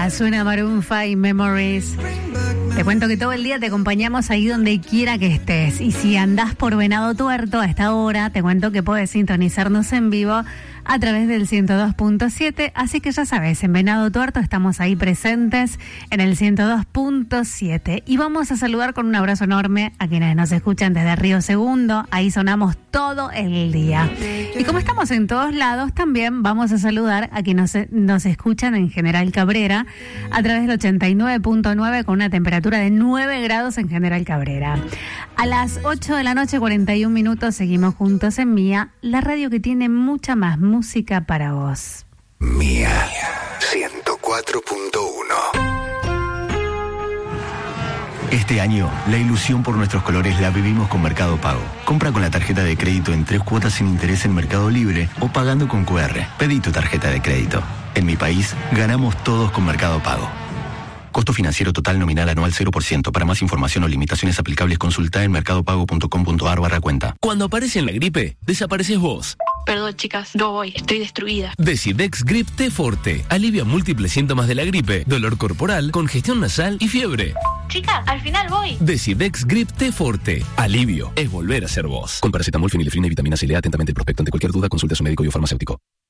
Ahora suena Maroon 5 Memories. Te cuento que todo el día te acompañamos ahí donde quiera que estés. Y si andás por Venado Tuerto a esta hora, te cuento que podés sintonizarnos en vivo a través del 102.7. Así que ya sabes, en Venado Tuerto estamos ahí presentes en el 102.7. Y vamos a saludar con un abrazo enorme a quienes nos escuchan desde Río Segundo. Ahí sonamos todo el día. Y como estamos en todos lados, también vamos a saludar a quienes nos escuchan en General Cabrera a través del 89.9 con una temperatura de 9 grados en General Cabrera. A las 8 de la noche, 41 minutos, seguimos juntos en Mía, la radio que tiene mucha más música para vos. Mía 104.1. Este año, la ilusión por nuestros colores la vivimos con Mercado Pago. Compra con la tarjeta de crédito en 3 cuotas sin interés en Mercado Libre o pagando con QR. Pedí tu tarjeta de crédito. En mi país, ganamos todos con Mercado Pago. Costo financiero total nominal anual 0%. Para más información o limitaciones aplicables, consulta en mercadopago.com.ar/cuenta. Cuando aparece en la gripe, desapareces vos. Perdón, chicas, no voy, estoy destruida. Decidex Grip T Forte. Alivia múltiples síntomas de la gripe, dolor corporal, congestión nasal y fiebre. Chicas, al final voy. Decidex Grip T Forte. Alivio es volver a ser vos. Con paracetamol, fenilefrina y vitamina C. Lea atentamente el prospecto. Ante cualquier duda, consulte a su médico y o farmacéutico.